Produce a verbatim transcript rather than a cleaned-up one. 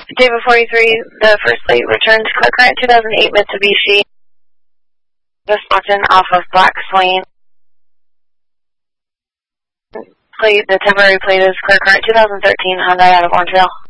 David forty-three, the first plate returned car current two thousand eight Mitsubishi. Just walked in off of Black Swain. Plate, the temporary plate is car current two thousand thirteen Hyundai out of Orangeville.